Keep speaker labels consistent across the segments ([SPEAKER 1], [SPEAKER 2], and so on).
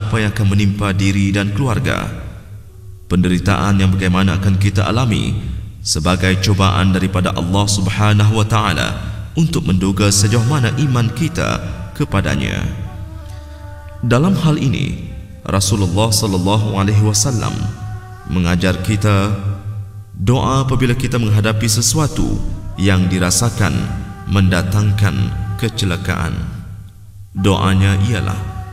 [SPEAKER 1] apa yang akan menimpa diri dan keluarga. Penderitaan yang bagaimana akan kita alami sebagai cubaan daripada Allah Subhanahu wa taala untuk menduga sejauh mana iman kita kepadanya. Dalam hal ini, Rasulullah sallallahu alaihi wasallam mengajar kita doa apabila kita menghadapi sesuatu yang dirasakan mendatangkan kecelakaan. Doanya ialah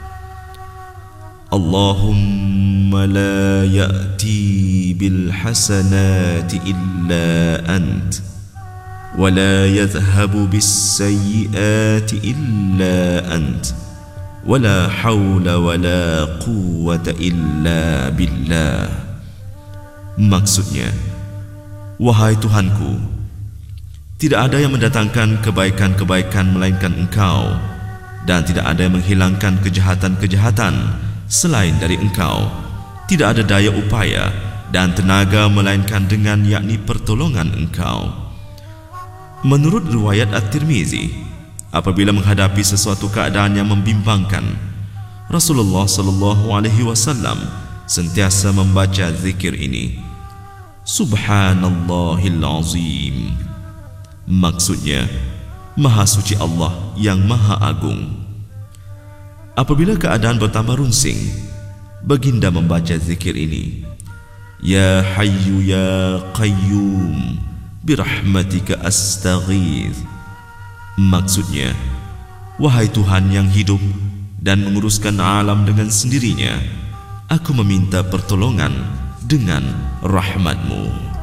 [SPEAKER 1] Allahumma la ya'ti bil hasanati illa ant wa la yadhhabu bis sayyiati illa ant wa la hawla wa la quwwata illa billah. Maksudnya, wahai Tuhanku, tidak ada yang mendatangkan kebaikan-kebaikan melainkan Engkau, dan tidak ada yang menghilangkan kejahatan-kejahatan selain dari Engkau. Tidak ada daya upaya dan tenaga melainkan dengan yakni pertolongan Engkau. Menurut riwayat At-Tirmizi, apabila menghadapi sesuatu keadaan yang membimbangkan, Rasulullah sallallahu alaihi wasallam sentiasa membaca zikir ini, Subhanallahil Azim. Maksudnya, Maha Suci Allah yang Maha Agung. Apabila keadaan bertambah runsing, baginda membaca zikir ini, Ya Hayyu Ya Qayyum birahmatika astaghith. Maksudnya, wahai Tuhan yang hidup dan menguruskan alam dengan sendirinya, aku meminta pertolongan dengan rahmat-Mu.